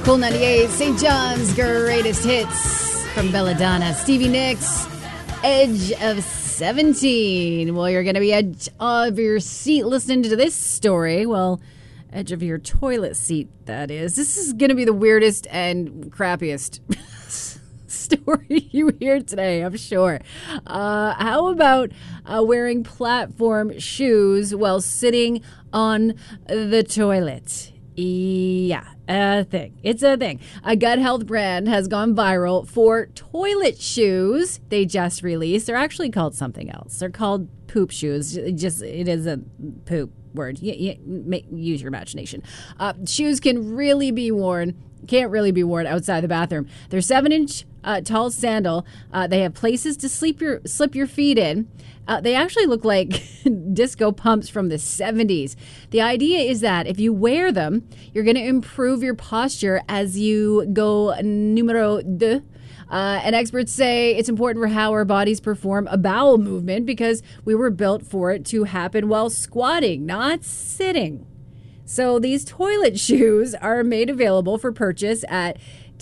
Cool 98, St. John's greatest hits from Belladonna. Stevie Nicks, Edge of 17. Well, you're going to be edge of your seat listening to this story. Well, edge of your toilet seat, that is. This is going to be the weirdest and crappiest story you hear today, I'm sure. How about wearing platform shoes while sitting on the toilet? Yeah, a thing. It's a thing. A gut health brand has gone viral for toilet shoes they just released. They're actually called something else. They're called poop shoes. It is a poop word. Use your imagination. Shoes can't really be worn outside the bathroom. They're 7-inch tall sandal. They have places to slip your feet in. They actually look like disco pumps from the 70s. The idea is that if you wear them, you're going to improve your posture as you go numero deux. And experts say it's important for how our bodies perform a bowel movement because we were built for it to happen while squatting, not sitting. So these toilet shoes are made available for purchase at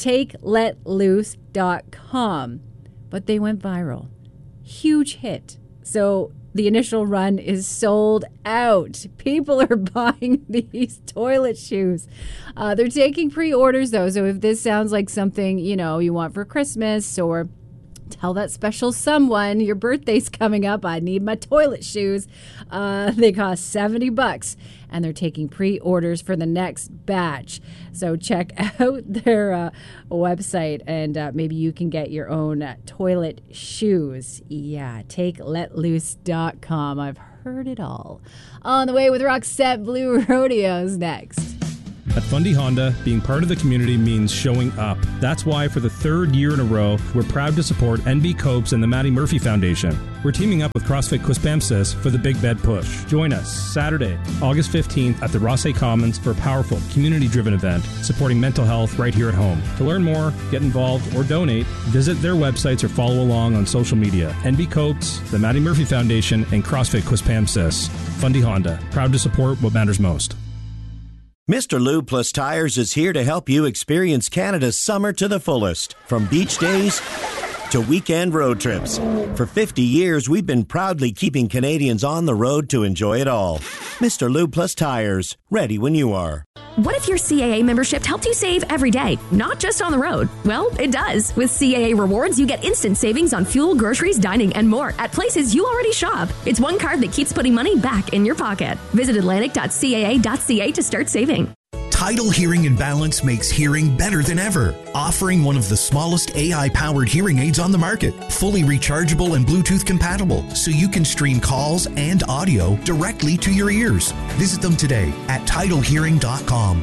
TakeLetLoose.com. But they went viral. Huge hit. So the initial run is sold out. People are buying these toilet shoes. They're taking pre-orders, though. So if this sounds like something, you want for Christmas or tell that special someone your birthday's coming up, I need my toilet shoes. They cost $70 and they're taking pre-orders for the next batch. So check out their website and maybe you can get your own toilet shoes. Yeah, TakeLetLoose.com. I've heard it all. On the way with Roxette Blue Rodeos next. At Fundy Honda, being part of the community means showing up. That's why for the third year in a row, we're proud to support NB Copes and the Maddie Murphy Foundation. We're teaming up with CrossFit Quispamsis for the Big Bed Push. Join us Saturday, August 15th at the Rossay Commons for a powerful, community-driven event supporting mental health right here at home. To learn more, get involved, or donate, visit their websites or follow along on social media. NB Copes, the Maddie Murphy Foundation, and CrossFit Quispamsis. Fundy Honda, proud to support what matters most. Mr. Lube Plus Tires is here to help you experience Canada's summer to the fullest. From beach days to weekend road trips. For 50 years, we've been proudly keeping Canadians on the road to enjoy it all. Mr. Lube Plus Tires, ready when you are. What if your CAA membership helped you save every day, not just on the road? Well, it does. With CAA Rewards, you get instant savings on fuel, groceries, dining, and more at places you already shop. It's one card that keeps putting money back in your pocket. Visit Atlantic.caa.ca to start saving. Tidal Hearing and Balance makes hearing better than ever, offering one of the smallest AI-powered hearing aids on the market, fully rechargeable and Bluetooth compatible, so you can stream calls and audio directly to your ears. Visit them today at TidalHearing.com.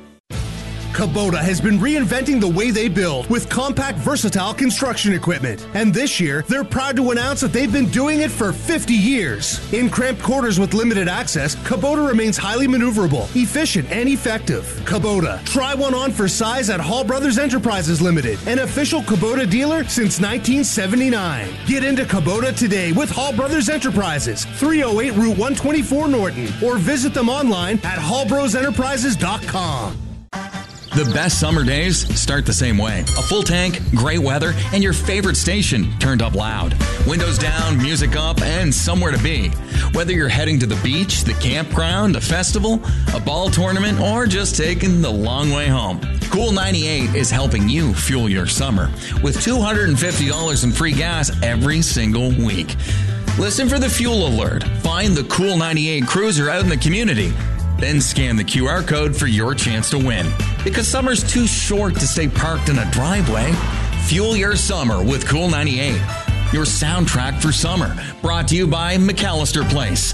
Kubota has been reinventing the way they build with compact, versatile construction equipment. And this year, they're proud to announce that they've been doing it for 50 years. In cramped quarters with limited access, Kubota remains highly maneuverable, efficient, and effective. Kubota. Try one on for size at Hall Brothers Enterprises Limited, an official Kubota dealer since 1979. Get into Kubota today with Hall Brothers Enterprises, 308 Route 124 Norton, or visit them online at hallbrosenterprises.com. The best summer days start the same way. A full tank, great weather, and your favorite station turned up loud. Windows down, music up, and somewhere to be. Whether you're heading to the beach, the campground, a festival, a ball tournament, or just taking the long way home, Cool 98 is helping you fuel your summer with $250 in free gas every single week. Listen for the fuel alert. Find the Cool 98 cruiser out in the community. Then scan the QR code for your chance to win. Because summer's too short to stay parked in a driveway. Fuel your summer with Cool 98. Your soundtrack for summer. Brought to you by McAllister Place.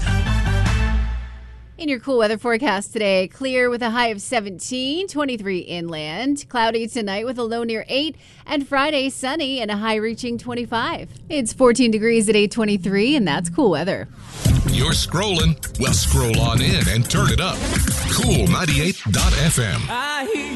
In your cool weather forecast today, clear with a high of 17, 23 inland. Cloudy tonight with a low near 8. And Friday, sunny and a high reaching 25. It's 14 degrees at 8:23, and that's cool weather. You're scrolling? Well, scroll on in and turn it up. Cool 98.fm.